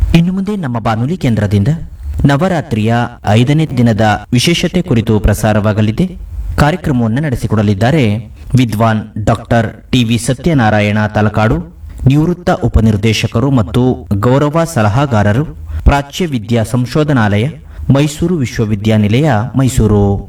ಇನ್ನು ಮುಂದೆ ನಮ್ಮ ಬಾನುಲಿ ಕೇಂದ್ರದಿಂದ ನವರಾತ್ರಿಯ 5ನೇ ದಿನದ ವಿಶೇಷತೆ ಕುರಿತು ಪ್ರಸಾರವಾಗಲಿದೆ. ಕಾರ್ಯಕ್ರಮವನ್ನು ನಡೆಸಿಕೊಡಲಿದ್ದಾರೆ ವಿದ್ವಾನ್ ಡಾಕ್ಟರ್ ಟಿವಿ ಸತ್ಯನಾರಾಯಣ ತಲಕಾಡು, ನಿವೃತ್ತ ಉಪನಿರ್ದೇಶಕರು ಮತ್ತು ಗೌರವ ಸಲಹಾಗಾರರು, ಪ್ರಾಚ್ಯ ವಿದ್ಯಾ ಸಂಶೋಧನಾಲಯ, ಮೈಸೂರು ವಿಶ್ವವಿದ್ಯಾನಿಲಯ, ಮೈಸೂರು.